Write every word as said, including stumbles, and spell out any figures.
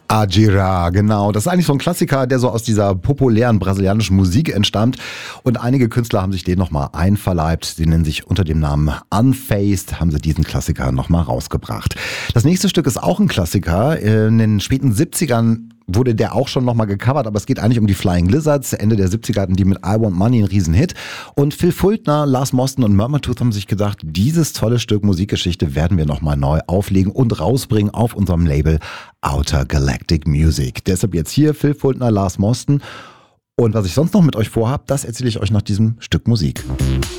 Ajira, genau. Das ist eigentlich so ein Klassiker, der so aus dieser populären brasilianischen Musik entstammt. Und einige Künstler haben sich den nochmal einverleibt. Sie nennen sich unter dem Namen Unfazed, haben sie diesen Klassiker nochmal rausgebracht. Das nächste Stück ist auch ein Klassiker. In den späten siebzigern wurde der auch schon nochmal gecovert, aber es geht eigentlich um die Flying Lizards. Ende der siebziger hatten die mit I Want Money einen Riesenhit. Und Phil Fultner, Lars Moston und Murmurtooth haben sich gedacht, dieses tolle Stück Musikgeschichte werden wir nochmal neu auflegen und rausbringen auf unserem Label Outer Galactic Music. Deshalb jetzt hier Phil Fultner, Lars Moston. Und was ich sonst noch mit euch vorhabe, das erzähle ich euch nach diesem Stück Musik.